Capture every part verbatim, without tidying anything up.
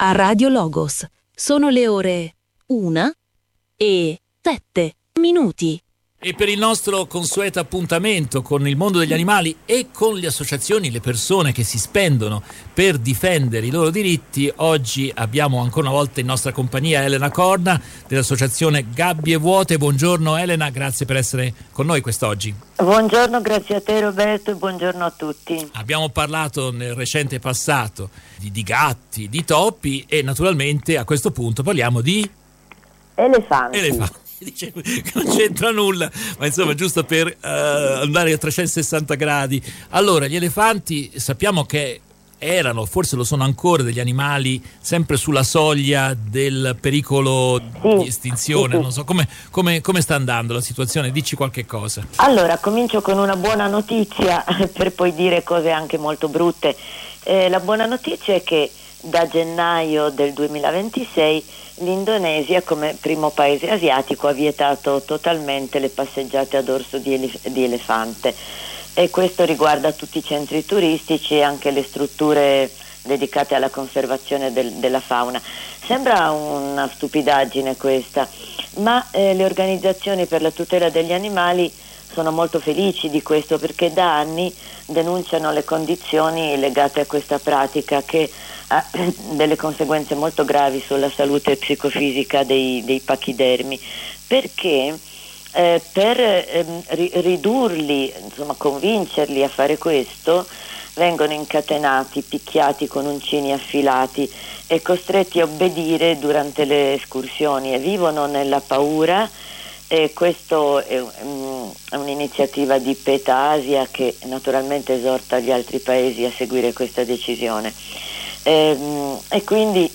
a Radio Logos. Sono le ore una e sette minuti. E per il nostro consueto appuntamento con il mondo degli animali e con le associazioni, le persone che si spendono per difendere i loro diritti, oggi abbiamo ancora una volta in nostra compagnia Elena Corna dell'associazione Gabbie Vuote. Buongiorno Elena, grazie per essere con noi quest'oggi. Buongiorno, grazie a te Roberto e buongiorno a tutti. Abbiamo parlato nel recente passato di, di gatti, di topi e naturalmente a questo punto parliamo di elefanti. elefanti. Dice che non c'entra nulla, ma insomma giusto per uh, andare a trecentosessanta gradi. Allora, gli elefanti sappiamo che erano, forse lo sono ancora, degli animali sempre sulla soglia del pericolo sì, di estinzione. sì, sì. Non so come, come, come sta andando la situazione, dici qualche cosa. Allora, comincio con una buona notizia per poi dire cose anche molto brutte. Eh, la buona notizia è che da gennaio del duemilaventisei l'Indonesia, come primo paese asiatico, ha vietato totalmente le passeggiate a dorso di, elef- di elefante, e questo riguarda tutti i centri turistici e anche le strutture dedicate alla conservazione del- della fauna. Sembra una stupidaggine questa, ma eh, le organizzazioni per la tutela degli animali sono molto felici di questo, perché da anni denunciano le condizioni legate a questa pratica che ha delle conseguenze molto gravi sulla salute psicofisica dei, dei pachidermi, perché eh, per eh, ri- ridurli, insomma convincerli a fare questo, vengono incatenati, picchiati con uncini affilati e costretti a obbedire durante le escursioni, e vivono nella paura. E questo è, um, è un'iniziativa di PETA Asia, che naturalmente esorta gli altri paesi a seguire questa decisione. E, e quindi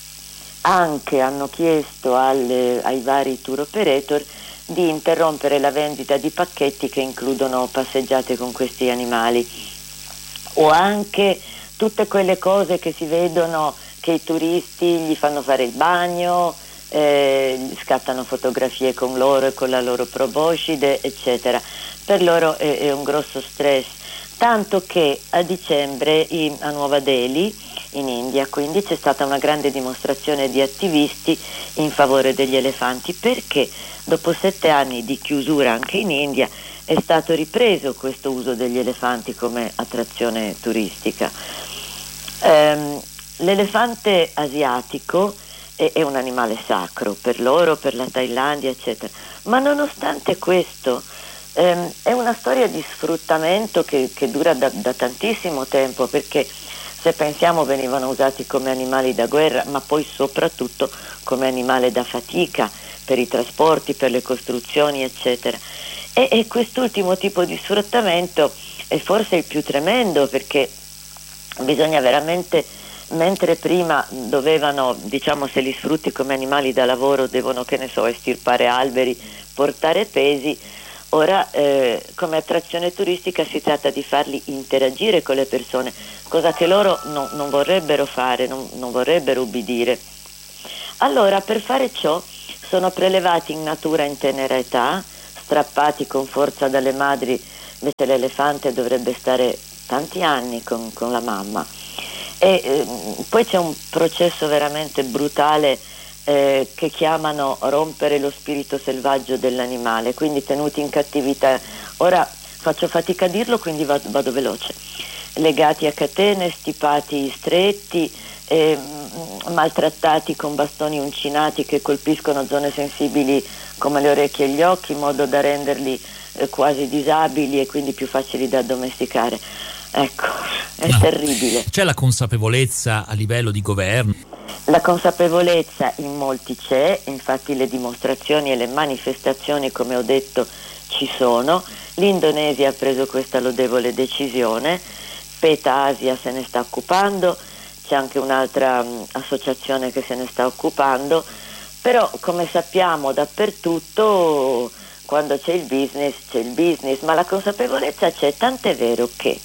anche hanno chiesto alle, ai vari tour operator di interrompere la vendita di pacchetti che includono passeggiate con questi animali, o anche tutte quelle cose che si vedono, che i turisti gli fanno fare il bagno, eh, scattano fotografie con loro e con la loro proboscide, eccetera. Per loro è, è un grosso stress, tanto che a dicembre in, a Nuova Delhi, in India, quindi c'è stata una grande dimostrazione di attivisti in favore degli elefanti, perché dopo sette anni di chiusura anche in India è stato ripreso questo uso degli elefanti come attrazione turistica. Ehm, l'elefante asiatico è, è un animale sacro per loro, per la Thailandia, eccetera, ma nonostante questo ehm, è una storia di sfruttamento che, che dura da, da tantissimo tempo, perché se pensiamo venivano usati come animali da guerra, ma poi soprattutto come animale da fatica per i trasporti, per le costruzioni, eccetera. E, e quest'ultimo tipo di sfruttamento è forse il più tremendo, perché bisogna veramente, mentre prima dovevano, diciamo, se li sfrutti come animali da lavoro, devono, che ne so, estirpare alberi, portare pesi. Ora eh, come attrazione turistica si tratta di farli interagire con le persone, cosa che loro no, non vorrebbero fare, non, non vorrebbero ubbidire. Allora, per fare ciò sono prelevati in natura in tenera età, strappati con forza dalle madri, invece l'elefante dovrebbe stare tanti anni con, con la mamma. E eh, poi c'è un processo veramente brutale Eh, che chiamano rompere lo spirito selvaggio dell'animale, quindi tenuti in cattività. Ora faccio fatica a dirlo, quindi vado, vado veloce. Legati a catene, stipati stretti, eh, maltrattati con bastoni uncinati che colpiscono zone sensibili come le orecchie e gli occhi, in modo da renderli eh, quasi disabili e quindi più facili da addomesticare. Ecco, è no. terribile. C'è la consapevolezza a livello di governo? La consapevolezza in molti c'è, infatti le dimostrazioni e le manifestazioni, come ho detto, ci sono. L'Indonesia ha preso questa lodevole decisione, PETA Asia se ne sta occupando, c'è anche un'altra mh, associazione che se ne sta occupando, però come sappiamo dappertutto quando c'è il business c'è il business, ma la consapevolezza c'è, tant'è vero che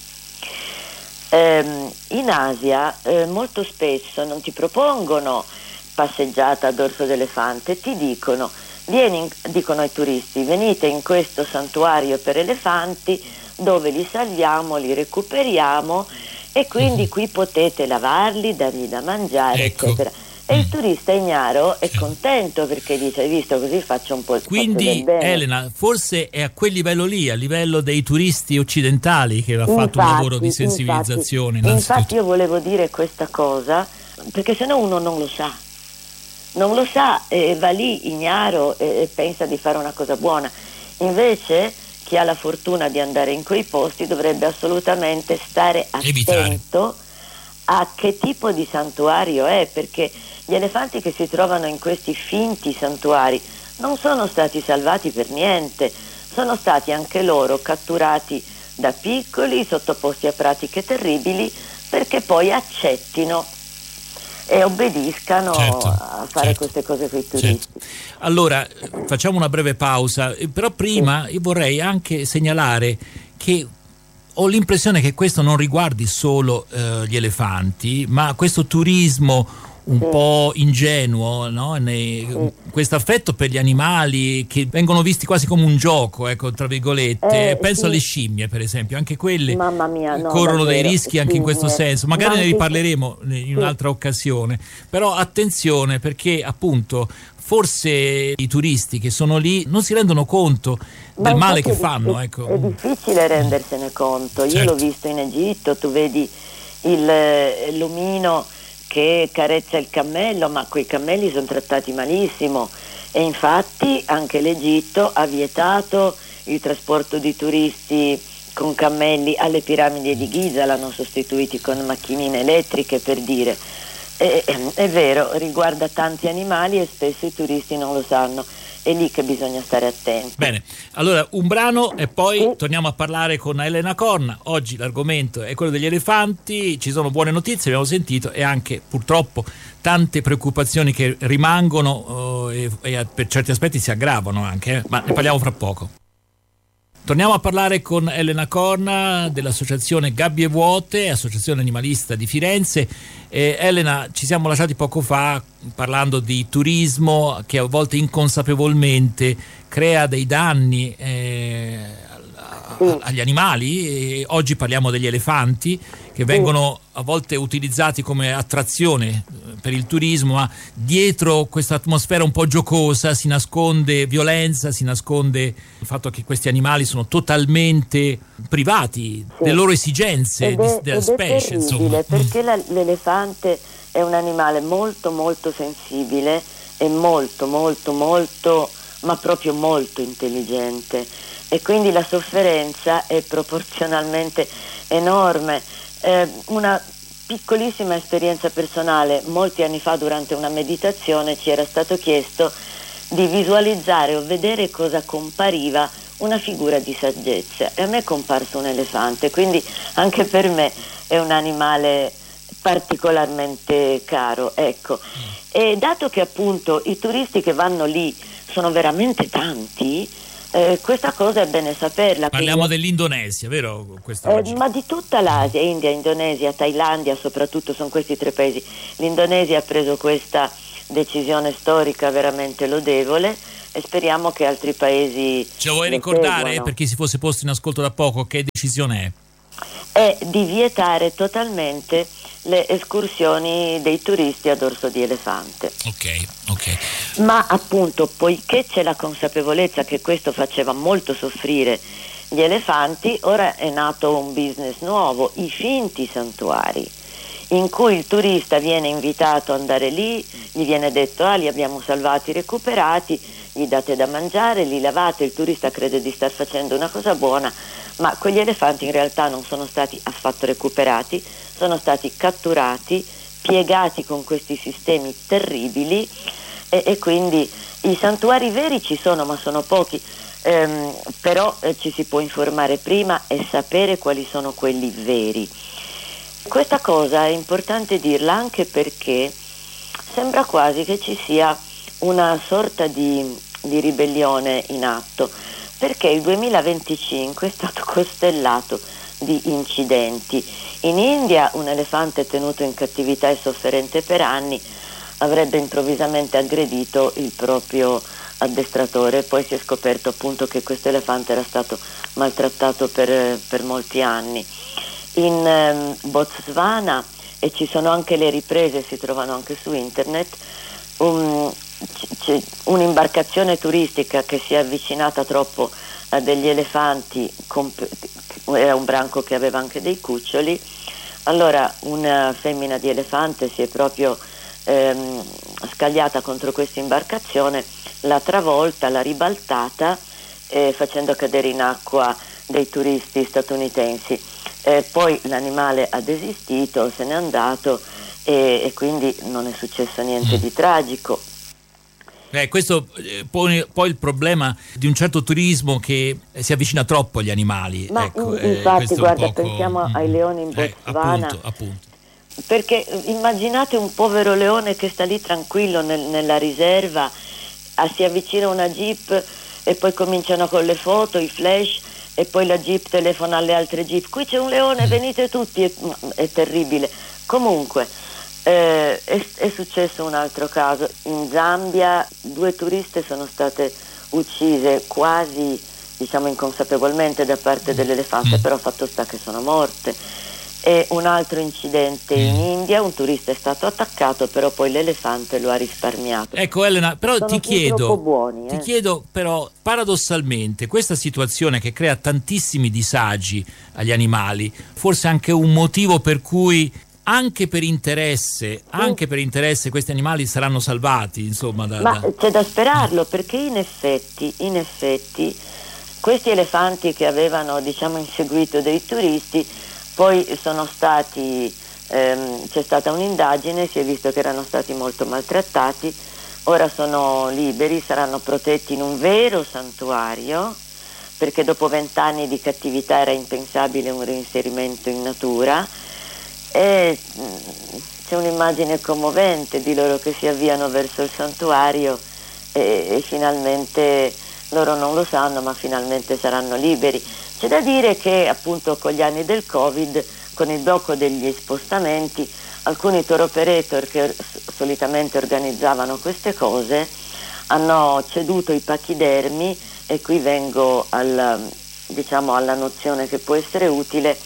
ehm, in Asia eh, molto spesso non ti propongono passeggiata a dorso d'elefante, ti dicono, vieni in, dicono ai turisti, venite in questo santuario per elefanti dove li salviamo, li recuperiamo e quindi Mm-hmm. qui potete lavarli, dargli da mangiare, Ecco. eccetera. E il Mm. turista ignaro è Certo. contento perché dice: hai visto, così faccio un po' il faccio del Quindi bene. Elena, forse è a quel livello lì, a livello dei turisti occidentali, che va fatto un lavoro di sensibilizzazione. Infatti, innanzitutto. infatti io volevo dire questa cosa, perché se no uno non lo sa. Non lo sa e va lì ignaro e, e pensa di fare una cosa buona. Invece chi ha la fortuna di andare in quei posti dovrebbe assolutamente stare Evitare. attento a che tipo di santuario è, perché gli elefanti che si trovano in questi finti santuari non sono stati salvati per niente, sono stati anche loro catturati da piccoli, sottoposti a pratiche terribili, perché poi accettino e obbediscano Certo, a fare certo, queste cose con i turisti. certo. Allora, facciamo una breve pausa, eh, però prima io vorrei anche segnalare che ho l'impressione che questo non riguardi solo eh, gli elefanti, ma questo turismo un Sì. po' ingenuo, no? Nei, Sì. questo affetto per gli animali che vengono visti quasi come un gioco, ecco, tra virgolette. Eh, Penso sì. alle scimmie, per esempio, anche quelle Mamma mia, no, corrono dei davvero, rischi anche in questo scimmie. senso. Magari Ma ne anche- riparleremo in Sì. un'altra occasione, però attenzione, perché appunto forse i turisti che sono lì non si rendono conto Ma del male infatti che è di- fanno, è, ecco. è difficile rendersene conto. Io Certo. l'ho visto in Egitto, tu vedi il eh, l'omino che carezza il cammello, ma quei cammelli sono trattati malissimo, e infatti anche l'Egitto ha vietato il trasporto di turisti con cammelli alle piramidi di Giza, l'hanno sostituiti con macchinine elettriche, per dire. E- è vero, riguarda tanti animali e spesso i turisti non lo sanno, è lì che bisogna stare attenti. Bene, allora un brano e poi Sì. torniamo a parlare con Elena Corna. Oggi l'argomento è quello degli elefanti, ci sono buone notizie, abbiamo sentito, e anche purtroppo tante preoccupazioni che rimangono eh, e, e per certi aspetti si aggravano anche, eh, ma ne parliamo fra poco. Torniamo a parlare con Elena Corna dell'associazione Gabbie Vuote, associazione animalista di Firenze. Eh, Elena, ci siamo lasciati poco fa parlando di turismo che a volte inconsapevolmente crea dei danni eh, a- agli animali, e oggi parliamo degli elefanti che vengono a volte utilizzati come attrazione eh, per il turismo, ma dietro questa atmosfera un po' giocosa si nasconde violenza, si nasconde il fatto che questi animali sono totalmente privati Sì. delle loro esigenze Ed di- è, della ed è specie, insomma. terribile, perché la- l'elefante è un animale molto molto sensibile e molto molto molto, ma proprio molto intelligente, e quindi la sofferenza è proporzionalmente enorme. Eh, una piccolissima esperienza personale: molti anni fa, durante una meditazione, ci era stato chiesto di visualizzare o vedere cosa compariva una figura di saggezza, e a me è comparso un elefante, quindi anche per me è un animale particolarmente caro, ecco. E dato che appunto i turisti che vanno lì sono veramente tanti, eh, questa cosa è bene saperla. Parliamo quindi- dell'Indonesia, vero? Questa eh, oggi? ma di tutta l'Asia, India, Indonesia, Thailandia, soprattutto sono questi tre paesi. L'Indonesia ha preso questa decisione storica veramente lodevole e speriamo che altri paesi Ce lo vuoi lo ricordare, seguano. per chi si fosse posto in ascolto da poco, che decisione è? È di vietare totalmente le escursioni dei turisti a dorso di elefante. Ok, ok. Ma appunto, poiché c'è la consapevolezza che questo faceva molto soffrire gli elefanti, ora è nato un business nuovo, i finti santuari, in cui il turista viene invitato ad andare lì, gli viene detto: ah, li abbiamo salvati, recuperati, gli date da mangiare, li lavate, il turista crede di star facendo una cosa buona, ma quegli elefanti in realtà non sono stati affatto recuperati, sono stati catturati, piegati con questi sistemi terribili, e, e quindi i santuari veri ci sono, ma sono pochi, ehm, però eh, ci si può informare prima e sapere quali sono quelli veri. Questa cosa è importante dirla anche perché sembra quasi che ci sia una sorta di, di ribellione in atto, perché il duemilaventicinque è stato costellato di incidenti. In India un elefante tenuto in cattività e sofferente per anni avrebbe improvvisamente aggredito il proprio addestratore, poi si è scoperto appunto che questo elefante era stato maltrattato per, per molti anni. In ehm, Botswana, e ci sono anche le riprese, si trovano anche su internet, um, c- un'imbarcazione turistica che si è avvicinata troppo a degli elefanti, comp- era un branco che aveva anche dei cuccioli. Allora una femmina di elefante si è proprio ehm, scagliata contro questa imbarcazione, l'ha travolta, l'ha ribaltata, eh, facendo cadere in acqua dei turisti statunitensi. Eh, poi l'animale ha desistito, se n'è andato e, e quindi non è successo niente di tragico. Eh, questo eh, pone poi il problema di un certo turismo che si avvicina troppo agli animali. Ma ecco, in, infatti, eh, guarda, poco... pensiamo ai leoni in Botswana. Eh, appunto, appunto. Perché immaginate un povero leone che sta lì tranquillo nel, nella riserva, ah, si avvicina una jeep e poi cominciano con le foto, i flash, e poi la jeep telefona alle altre jeep, qui c'è un leone, venite tutti, è, è terribile. Comunque eh, è, è successo un altro caso in Zambia, due turiste sono state uccise quasi, diciamo, inconsapevolmente da parte dell'elefante, però fatto sta che sono morte. E un altro incidente in India, un turista è stato attaccato, però poi l'elefante lo ha risparmiato. Ecco Elena, però Sono ti chiedo, buoni, ti eh. chiedo però paradossalmente questa situazione che crea tantissimi disagi agli animali, forse anche un motivo per cui anche per interesse, anche per interesse questi animali saranno salvati, insomma. Da, Ma da... c'è da sperarlo, perché in effetti, in effetti questi elefanti che avevano, diciamo, inseguito dei turisti, poi sono stati, ehm, c'è stata un'indagine, si è visto che erano stati molto maltrattati, ora sono liberi, saranno protetti in un vero santuario, perché dopo vent'anni di cattività era impensabile un reinserimento in natura, e mh, c'è un'immagine commovente di loro che si avviano verso il santuario e, e finalmente, loro non lo sanno, ma finalmente saranno liberi. C'è da dire che appunto con gli anni del Covid, con il blocco degli spostamenti, alcuni tour operator che solitamente organizzavano queste cose hanno ceduto i pachidermi, e qui vengo al, diciamo, alla nozione che può essere utile,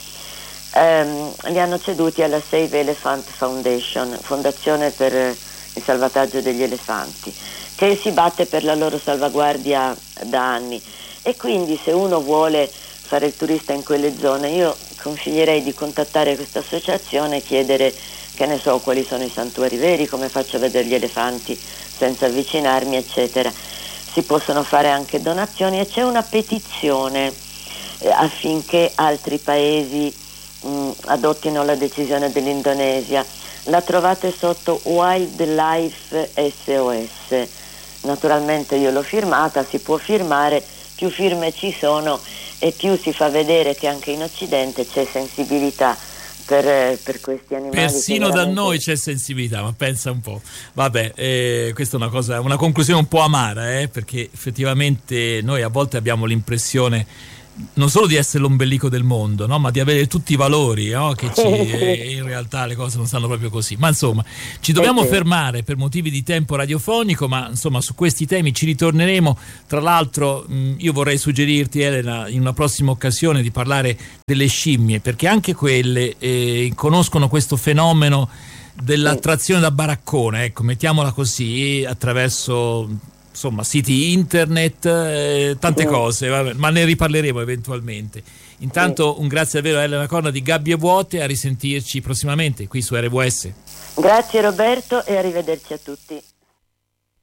ehm, li hanno ceduti alla Save Elephant Foundation, fondazione per il salvataggio degli elefanti, che si batte per la loro salvaguardia da anni. E quindi se uno vuole fare il turista in quelle zone, io consiglierei di contattare questa associazione e chiedere, che ne so, quali sono i santuari veri, come faccio a vedere gli elefanti senza avvicinarmi, eccetera. Si possono fare anche donazioni, e c'è una petizione eh, affinché altri paesi mh, adottino la decisione dell'Indonesia. La trovate sotto Wildlife S O S. Naturalmente io l'ho firmata, si può firmare, più firme ci sono e più si fa vedere che anche in Occidente c'è sensibilità per, per questi animali. Persino veramente... da noi c'è sensibilità, ma pensa un po'. Vabbè, eh, questa è una cosa, una conclusione un po' amara, eh, perché effettivamente noi a volte abbiamo l'impressione non solo di essere l'ombelico del mondo, no? Ma di avere tutti i valori, no? Che ci, eh, in realtà le cose non stanno proprio così. Ma insomma, ci dobbiamo fermare per motivi di tempo radiofonico, ma insomma su questi temi ci ritorneremo. Tra l'altro mh, io vorrei suggerirti, Elena, in una prossima occasione di parlare delle scimmie, perché anche quelle eh, conoscono questo fenomeno dell'attrazione da baraccone, ecco, mettiamola così, attraverso... insomma siti internet, eh, tante sì. cose, vabbè, ma ne riparleremo eventualmente. Intanto sì. un grazie davvero a Elena Corna di Gabbie Vuote, a risentirci prossimamente qui su R W S. Grazie Roberto e arrivederci a tutti.